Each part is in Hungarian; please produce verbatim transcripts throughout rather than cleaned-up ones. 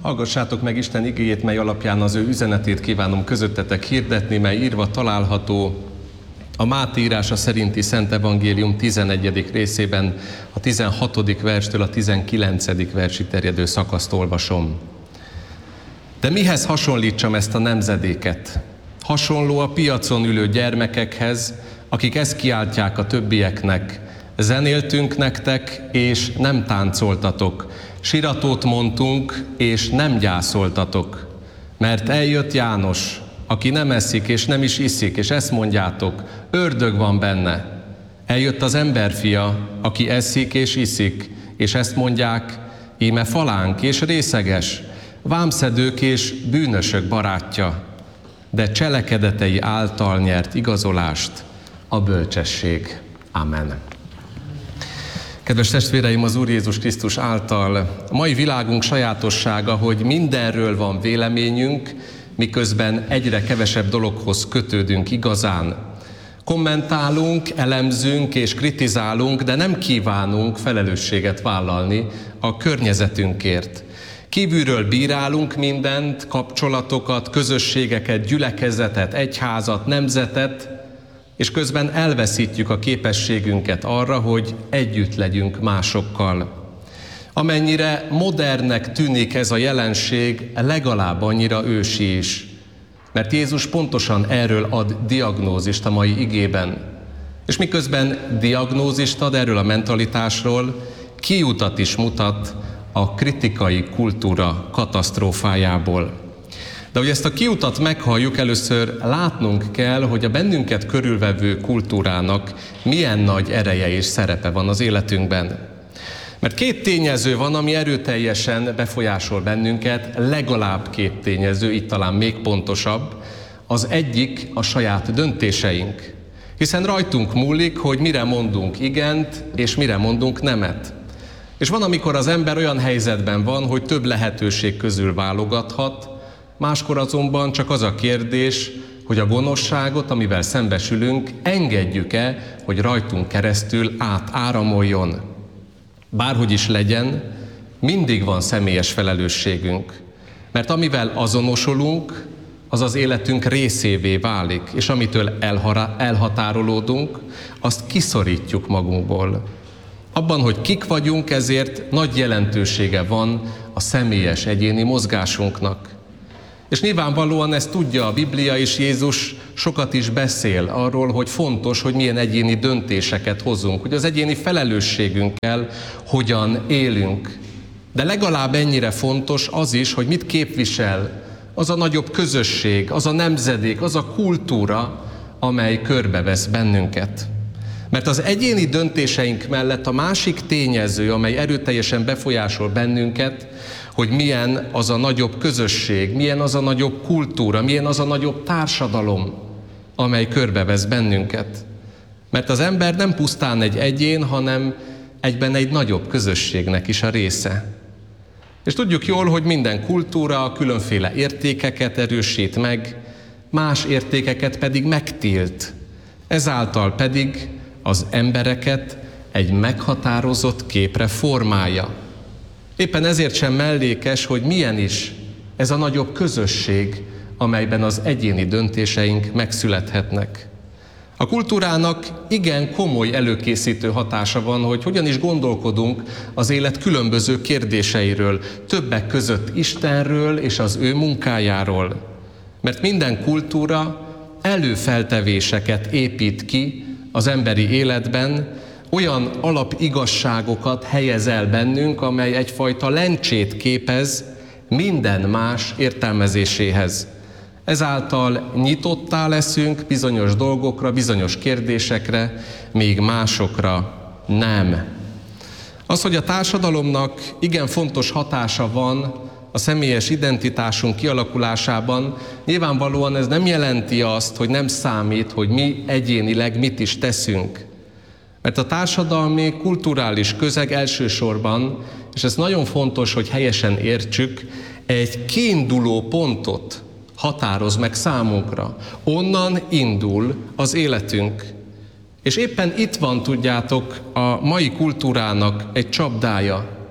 Hallgassátok meg Isten igéjét, mely alapján az ő üzenetét kívánom közöttetek hirdetni, mely írva található a Máté írása szerinti Szent Evangélium tizenegyedik részében, a tizenhatodik verstől a tizenkilencedik versig terjedő szakaszt olvasom. De mihez hasonlítsam ezt a nemzedéket? Hasonló a piacon ülő gyermekekhez, akik ezt kiáltják a többieknek: zenéltünk nektek, és nem táncoltatok, siratót mondtunk, és nem gyászoltatok. Mert eljött János, aki nem eszik, és nem is iszik, és ezt mondjátok: ördög van benne. Eljött az emberfia, aki eszik és iszik, és ezt mondják: íme falánk és részeges, vámszedők és bűnösök barátja. De cselekedetei által nyert igazolást a bölcsesség. Amen. Kedves testvéreim, az Úr Jézus Krisztus által a mai világunk sajátossága, hogy mindenről van véleményünk, miközben egyre kevesebb dologhoz kötődünk igazán. Kommentálunk, elemzünk és kritizálunk, de nem kívánunk felelősséget vállalni a környezetünkért. Kívülről bírálunk mindent, kapcsolatokat, közösségeket, gyülekezetet, egyházat, nemzetet, és közben elveszítjük a képességünket arra, hogy együtt legyünk másokkal. Amennyire modernnek tűnik ez a jelenség, legalább annyira ősi is. Mert Jézus pontosan erről ad diagnózist a mai igében. És miközben diagnózist ad erről a mentalitásról, kiutat is mutat a kritikai kultúra katasztrófájából. De hogy ezt a kiutat meghalljuk, először látnunk kell, hogy a bennünket körülvevő kultúrának milyen nagy ereje és szerepe van az életünkben. Mert két tényező van, ami erőteljesen befolyásol bennünket, legalább két tényező, így talán még pontosabb. Az egyik a saját döntéseink. Hiszen rajtunk múlik, hogy mire mondunk igent, és mire mondunk nemet. És van, amikor az ember olyan helyzetben van, hogy több lehetőség közül válogathat, máskor azonban csak az a kérdés, hogy a gonoszságot, amivel szembesülünk, engedjük-e, hogy rajtunk keresztül átáramoljon. Bárhogy is legyen, mindig van személyes felelősségünk, mert amivel azonosulunk, az az életünk részévé válik, és amitől elhatárolódunk, azt kiszorítjuk magunkból. Abban, hogy kik vagyunk, ezért nagy jelentősége van a személyes egyéni mozgásunknak. És nyilvánvalóan ezt tudja a Biblia, és Jézus sokat is beszél arról, hogy fontos, hogy milyen egyéni döntéseket hozunk, hogy az egyéni felelősségünkkel hogyan élünk. De legalább ennyire fontos az is, hogy mit képvisel az a nagyobb közösség, az a nemzedék, az a kultúra, amely körbevesz bennünket. Mert az egyéni döntéseink mellett a másik tényező, amely erőteljesen befolyásol bennünket, hogy milyen az a nagyobb közösség, milyen az a nagyobb kultúra, milyen az a nagyobb társadalom, amely körbevesz bennünket. Mert az ember nem pusztán egy egyén, hanem egyben egy nagyobb közösségnek is a része. És tudjuk jól, hogy minden kultúra különféle értékeket erősít meg, más értékeket pedig megtilt. Ezáltal pedig az embereket egy meghatározott képre formálja. Éppen ezért sem mellékes, hogy milyen is ez a nagyobb közösség, amelyben az egyéni döntéseink megszülethetnek. A kultúrának igen komoly előkészítő hatása van, hogy hogyan is gondolkodunk az élet különböző kérdéseiről, többek között Istenről és az ő munkájáról. Mert minden kultúra előfeltevéseket épít ki az emberi életben, olyan alapigazságokat helyez el bennünk, amely egyfajta lencsét képez minden más értelmezéséhez. Ezáltal nyitottá leszünk bizonyos dolgokra, bizonyos kérdésekre, még másokra nem. Az, hogy a társadalomnak igen fontos hatása van a személyes identitásunk kialakulásában, nyilvánvalóan ez nem jelenti azt, hogy nem számít, hogy mi egyénileg mit is teszünk. Mert a társadalmi, kulturális közeg elsősorban, és ez nagyon fontos, hogy helyesen értsük, egy kiinduló pontot határoz meg számunkra. Onnan indul az életünk. És éppen itt van, tudjátok, a mai kultúrának egy csapdája.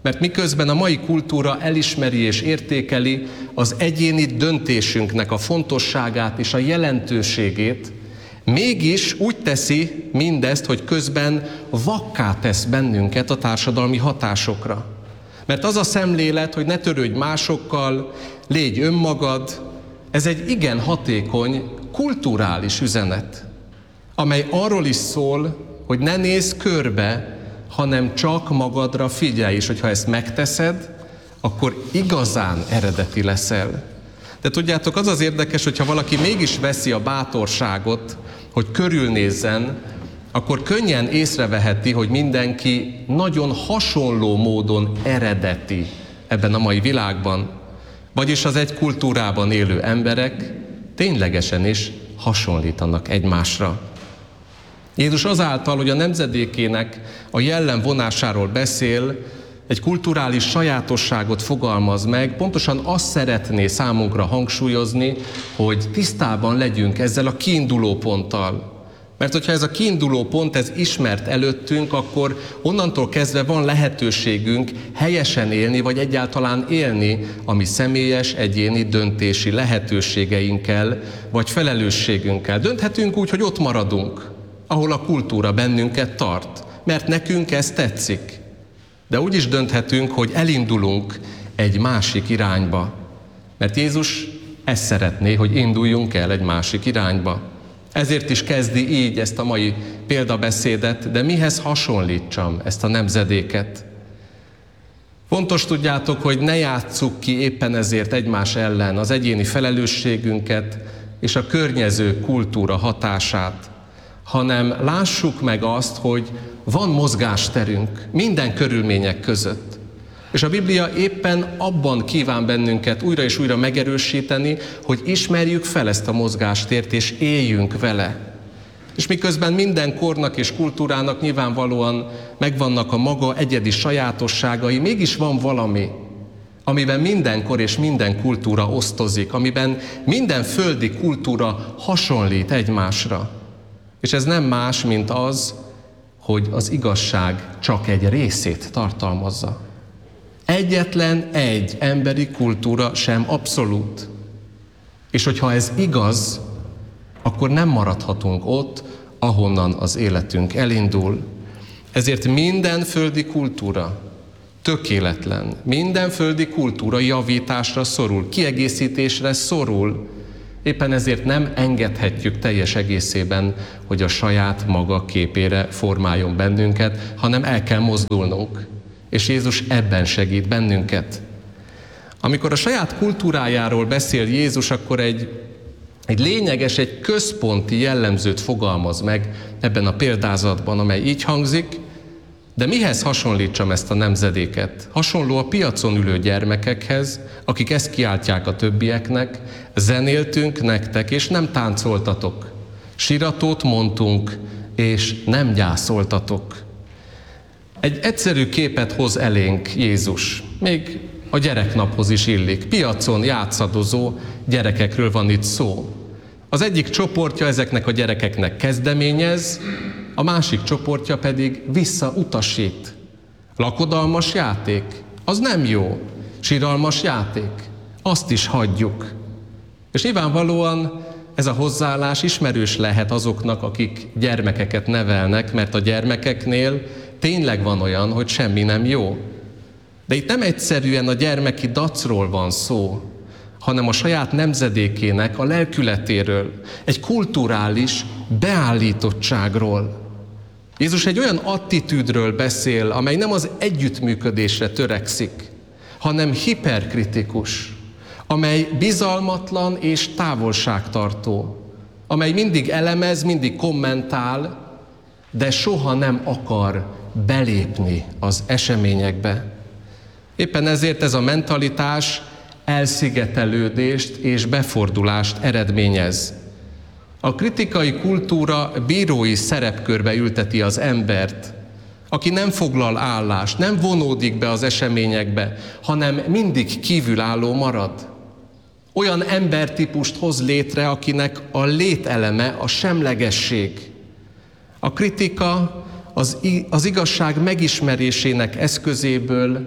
Mert miközben a mai kultúra elismeri és értékeli az egyéni döntésünknek a fontosságát és a jelentőségét, mégis úgy teszi mindezt, hogy közben vakká tesz bennünket a társadalmi hatásokra. Mert az a szemlélet, hogy ne törődj másokkal, légy önmagad, ez egy igen hatékony kulturális üzenet, amely arról is szól, hogy ne nézz körbe, hanem csak magadra figyelj, és hogyha ezt megteszed, akkor igazán eredeti leszel. De tudjátok, az az érdekes, hogyha valaki mégis veszi a bátorságot, hogy körülnézzen, akkor könnyen észreveheti, hogy mindenki nagyon hasonló módon eredeti ebben a mai világban. Vagyis az egy kultúrában élő emberek ténylegesen is hasonlítanak egymásra. Jézus azáltal, hogy a nemzedékének a jellemvonásáról beszél, egy kulturális sajátosságot fogalmaz meg, pontosan azt szeretné számunkra hangsúlyozni, hogy tisztában legyünk ezzel a kiinduló ponttal. Mert hogyha ez a kiinduló pont, ez ismert előttünk, akkor onnantól kezdve van lehetőségünk helyesen élni, vagy egyáltalán élni a mi személyes, egyéni döntési lehetőségeinkkel, vagy felelősségünkkel. Dönthetünk úgy, hogy ott maradunk, ahol a kultúra bennünket tart, mert nekünk ez tetszik. De úgy is dönthetünk, hogy elindulunk egy másik irányba. Mert Jézus ezt szeretné, hogy induljunk el egy másik irányba. Ezért is kezdi így ezt a mai példabeszédet, de mihez hasonlítsam ezt a nemzedéket? Fontos tudjátok, hogy ne játsszuk ki éppen ezért egymás ellen az egyéni felelősségünket és a környező kultúra hatását, hanem lássuk meg azt, hogy van mozgásterünk minden körülmények között. És a Biblia éppen abban kíván bennünket újra és újra megerősíteni, hogy ismerjük fel ezt a mozgástért, és éljünk vele. És miközben minden kornak és kultúrának nyilvánvalóan megvannak a maga egyedi sajátosságai, mégis van valami, amiben minden kor és minden kultúra osztozik, amiben minden földi kultúra hasonlít egymásra. És ez nem más, mint az, hogy az igazság csak egy részét tartalmazza. Egyetlen egy emberi kultúra sem abszolút. És hogyha ez igaz, akkor nem maradhatunk ott, ahonnan az életünk elindul. Ezért minden földi kultúra tökéletlen, minden földi kultúra javításra szorul, kiegészítésre szorul. Éppen ezért nem engedhetjük teljes egészében, hogy a saját maga képére formáljon bennünket, hanem el kell mozdulnunk. És Jézus ebben segít bennünket. Amikor a saját kultúrájáról beszél Jézus, akkor egy, egy lényeges, egy központi jellemzőt fogalmaz meg ebben a példázatban, amely így hangzik, de mihez hasonlítsam ezt a nemzedéket? Hasonló a piacon ülő gyermekekhez, akik ezt kiáltják a többieknek, zenéltünk nektek, és nem táncoltatok. Siratót mondtunk, és nem gyászoltatok. Egy egyszerű képet hoz elénk Jézus, még a gyereknaphoz is illik. Piacon játszadozó gyerekekről van itt szó. Az egyik csoportja ezeknek a gyerekeknek kezdeményez, a másik csoportja pedig visszautasít. Lakodalmas játék, az nem jó. Siralmas játék, azt is hagyjuk. És nyilvánvalóan ez a hozzáállás ismerős lehet azoknak, akik gyermekeket nevelnek, mert a gyermekeknél tényleg van olyan, hogy semmi nem jó. De itt nem egyszerűen a gyermeki dacról van szó, hanem a saját nemzedékének a lelkületéről, egy kulturális beállítottságról. Jézus egy olyan attitűdről beszél, amely nem az együttműködésre törekszik, hanem hiperkritikus, amely bizalmatlan és távolságtartó, amely mindig elemez, mindig kommentál, de soha nem akar belépni az eseményekbe. Éppen ezért ez a mentalitás elszigetelődést és befordulást eredményez. A kritikai kultúra bírói szerepkörbe ülteti az embert, aki nem foglal állást, nem vonódik be az eseményekbe, hanem mindig kívülálló marad. Olyan embertípust hoz létre, akinek a lételeme a semlegesség. A kritika az, az igazság megismerésének eszközéből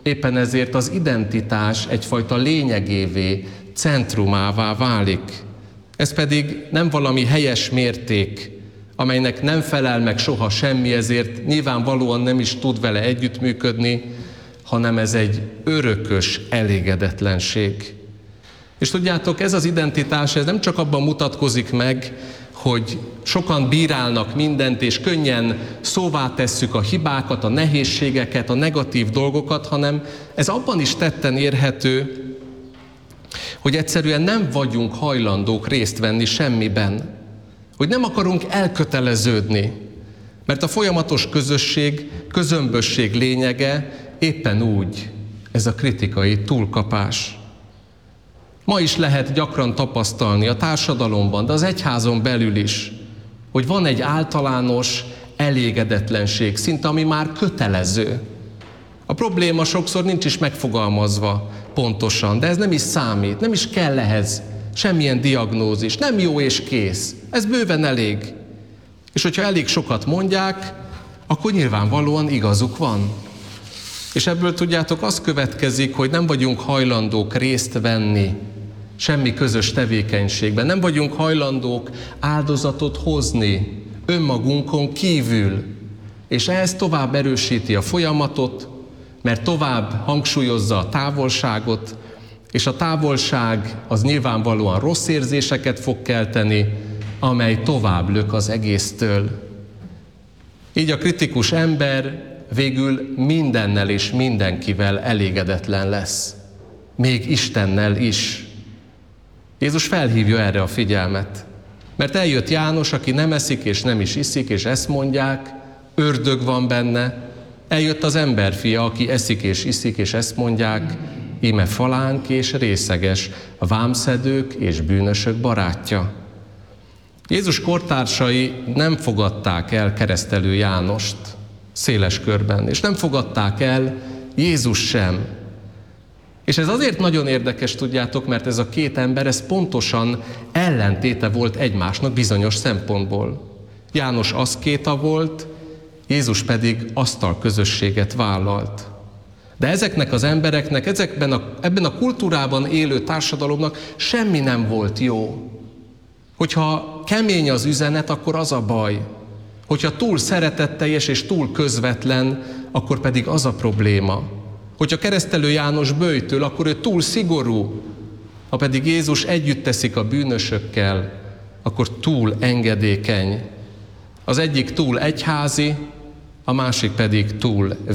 éppen ezért az identitás egyfajta lényegévé, centrumává válik. Ez pedig nem valami helyes mérték, amelynek nem felel meg soha semmi, ezért nyilvánvalóan nem is tud vele együttműködni, hanem ez egy örökös elégedetlenség. És tudjátok, ez az identitás, ez nem csak abban mutatkozik meg, hogy sokan bírálnak mindent, és könnyen szóvá tesszük a hibákat, a nehézségeket, a negatív dolgokat, hanem ez abban is tetten érhető, hogy egyszerűen nem vagyunk hajlandók részt venni semmiben. Hogy nem akarunk elköteleződni, mert a folyamatos közösség, közömbösség lényege éppen úgy, ez a kritikai túlkapás. Ma is lehet gyakran tapasztalni a társadalomban, de az egyházon belül is, hogy van egy általános elégedetlenség, szinte ami már kötelező. A probléma sokszor nincs is megfogalmazva pontosan, de ez nem is számít, nem is kell ehhez semmilyen diagnózis, nem jó és kész. Ez bőven elég. És hogyha elég sokat mondják, akkor nyilvánvalóan igazuk van. És ebből tudjátok, az következik, hogy nem vagyunk hajlandók részt venni semmi közös tevékenységben. Nem vagyunk hajlandók áldozatot hozni önmagunkon kívül. És ez tovább erősíti a folyamatot, mert tovább hangsúlyozza a távolságot, és a távolság az nyilvánvalóan rossz érzéseket fog kelteni, amely tovább lök az egésztől. Így a kritikus ember végül mindennel és mindenkivel elégedetlen lesz. Még Istennel is. Jézus felhívja erre a figyelmet. Mert eljött János, aki nem eszik és nem is iszik, és ezt mondják, ördög van benne. Eljött az emberfia, aki eszik és iszik, és ezt mondják, íme falánk és részeges, vámszedők és bűnösök barátja. Jézus kortársai nem fogadták el keresztelő Jánost széles körben, és nem fogadták el Jézus sem. És ez azért nagyon érdekes, tudjátok, mert ez a két ember, ez pontosan ellentéte volt egymásnak bizonyos szempontból. János aszkéta volt, Jézus pedig asztalközösséget vállalt. De ezeknek az embereknek, ezekben a, ebben a kultúrában élő társadalomnak semmi nem volt jó. Hogyha kemény az üzenet, akkor az a baj. Hogyha túl szeretetteljes és túl közvetlen, akkor pedig az a probléma. Hogyha keresztelő János böjtöl, akkor ő túl szigorú. Ha pedig Jézus együtt teszik a bűnösökkel, akkor túl engedékeny. Az egyik túl egyházi, a másik pedig túl